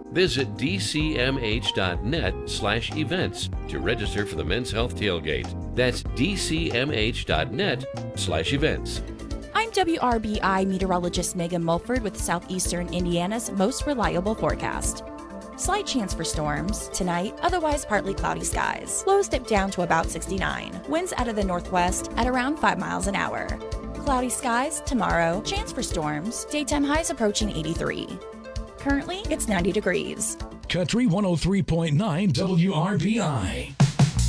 Visit dcmh.net/events to register for the Men's Health Tailgate. That's dcmh.net/events. I'm WRBI meteorologist Megan Mulford with Southeastern Indiana's most reliable forecast. Slight chance for storms tonight, otherwise partly cloudy skies. Lows dip down to about 69. Winds out of the northwest at around 5 miles an hour. Cloudy skies tomorrow, chance for storms, daytime highs approaching 83. Currently, it's 90 degrees. Country 103.9 WRBI.